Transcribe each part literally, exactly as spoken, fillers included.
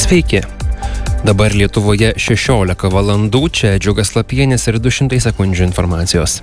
Sveiki. Dabar Lietuvoje šešiolika valandų, čia Džiugas Lapienis ir du šimtai sekundžių informacijos.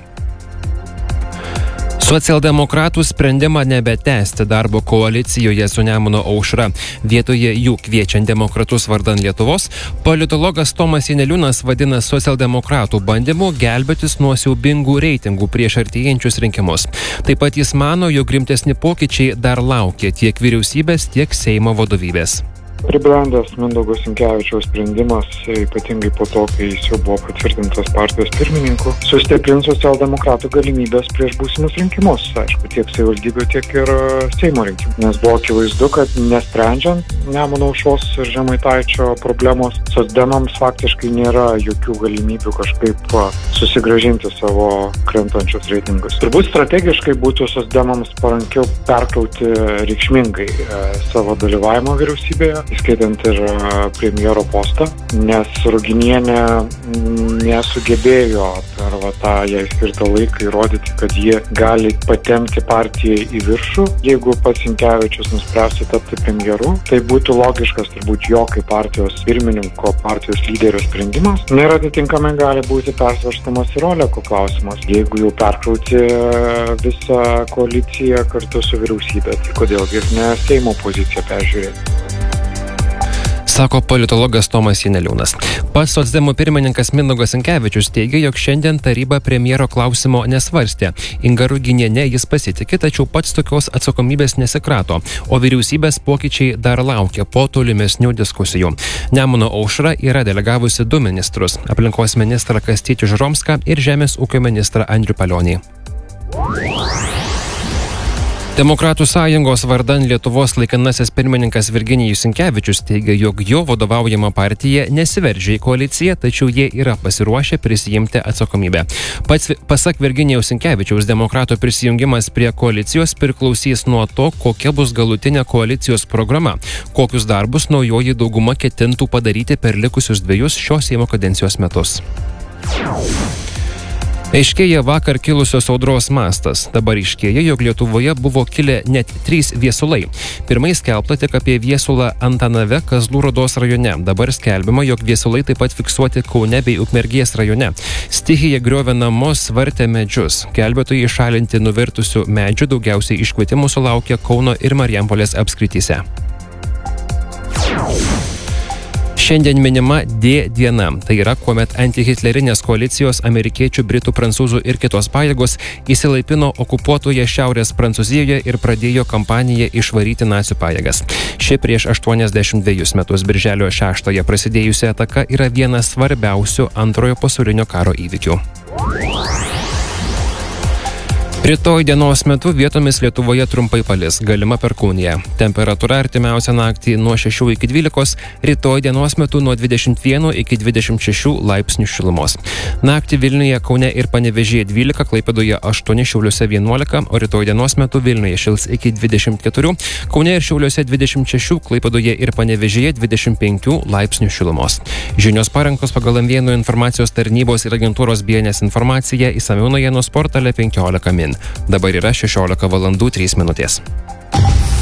Socialdemokratų sprendimą nebetęsti darbo koalicijoje su Nemuno aušra, vietoje jų kviečiant demokratus vardan Lietuvos, politologas Tomas Janeliūnas vadina socialdemokratų bandymu gelbėtis nuo siaubingų reitingų prieš artėjančius rinkimus. Taip pat jis mano, jog rimtesni pokyčiai dar laukia tiek vyriausybės, tiek Seimo vadovybės. Pribrendęs Mindaugo Sinkevičiaus sprendimas, ypatingai po to, kai jis jau buvo patvirtintas partijos pirmininku, sustiprins socialdemokratų galimybės prieš būsimus rinkimus, aišku, tiek savivaldybių, tiek ir Seimo rinkimų. Nes buvo akivaizdu, kad nesprendžiant Nemuno aušros ir Žemaitaičio problemos, socdemams faktiškai nėra jokių galimybių kažkaip susigrąžinti savo krentančius reitingus. Turbūt strategiškai būtų socdemams parankiau perkrauti reikšmingai savo dalyvavimo vyriausybėje, įskaitant ir premjero postą, nes Ruginienė nesugebėjo per va, tą jai skirtą laiką įrodyti, kad jie gali patempti partiją į viršų. Jeigu pats Sinkevičius nuspręstų tapti premjeru, tai būtų logiškas turbūt jo kaip partijos pirmininko, partijos lyderio sprendimas. Na ir atitinkamai gali būti persvarstamas ir Oleko klausimas. Jeigu jau perkrauti visą koaliciją kartu su vyriausybė, tai kodėlgi ir ne Seimo poziciją peržiūrėti. Sako politologas Tomas Janeliūnas. Pats socdemų pirmininkas Mindaugas Sinkevičius teigia, jog šiandien taryba premjero klausimo nesvarstė. Inga Ruginienė jis pasitikė, tačiau pats tokios atsakomybės nesikrato, o vyriausybės pokyčiai dar laukia po tolimesnių diskusijų. Nemuno aušra yra delegavusi du ministrus – aplinkos ministrą Kastytį Žuromską ir žemės ūkio ministrą Andrių Palionį. Demokratų sąjungos vardan Lietuvos laikinasis pirmininkas Virginijus Sinkevičius teigia, jog jo vadovaujama partija nesiveržia į koaliciją, tačiau jie yra pasiruošę prisijimti atsakomybę. Pats, pasak Virginijaus Sinkevičiaus, demokratų prisijungimas prie koalicijos priklausys nuo to, kokia bus galutinė koalicijos programa, kokius darbus naujoji dauguma ketintų padaryti per likusius dviejus šios Seimo kadencijos metus. Aiškėja vakar kilusios audros mastas. Dabar aiškėja, jog Lietuvoje buvo kilę net trys viesulai. Pirmai skelbta tik apie viesulą Antanave, Kazlų Rūdos rajone. Dabar skelbiama, jog viesulai taip pat fiksuoti Kaune bei Ukmergės rajone. Stichija griovė namus, vartė medžius. Gelbėtojai šalinti nuvirtusių medžių daugiausiai iškvietimų sulaukė Kauno ir Marijampolės apskrityse. Šiandien minima D diena. Tai yra, kuomet antihitlerinės koalicijos amerikiečių, britų, prancūzų ir kitos pajėgos įsilaipino okupuotoje Šiaurės Prancūzijoje ir pradėjo kampaniją išvaryti nacių pajėgas. Ši prieš aštuoniasdešimt dvejus metus birželio šeštąją prasidėjusi ataka yra vienas svarbiausių antrojo pasaulinio karo įvykių. Rytoj dienos metu vietomis Lietuvoje trumpai palis, galima perkūnija. Temperatūra artimiausią naktį nuo šešių iki dvylikos, rytoj dienos metu nuo dvidešimt vieno iki dvidešimt šešių laipsnių šilumos. Naktį Vilniuje, Kaune ir Panevėžyje dvylika, Klaipėdoje aštuoni, Šiauliuose vienuolika, o rytoj dienos metu Vilniuje šils iki dvidešimt keturių, Kaune ir Šiauliuose dvidešimt šešių, Klaipėdoje ir Panevėžyje dvidešimt penkių laipsnių šilumos. Žinios parengtos pagal M vieno informacijos tarnybos ir agentūros B N S informaciją, išsamiau naujienų portale penkiolika min. Dabar yra šešiolika valandų trys minutės.